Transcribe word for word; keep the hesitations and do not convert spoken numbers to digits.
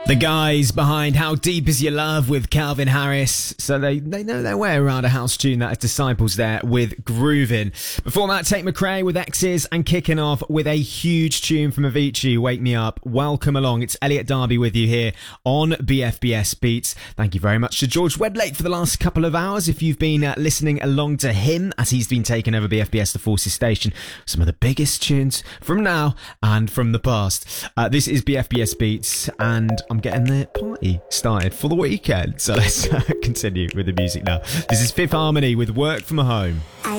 The guys behind How Deep Is Your Love with Calvin Harris. So they, they know their way around a house tune that has Disciples there with Groovin'. Before that, Tate McRae with X's, and kicking off with a huge tune from Avicii, Wake Me Up. Welcome along. It's Elliot Darby with you here on B F B S Beats. Thank you very much to George Wedlake for the last couple of hours. If you've been uh, listening along to him as he's been taking over B F B S The Forces station, some of the biggest tunes from now and from the past. Uh, this is B F B S Beats, and I'm getting the party started for the weekend. So let's uh, continue with the music now. This is Fifth Harmony with Work From Home.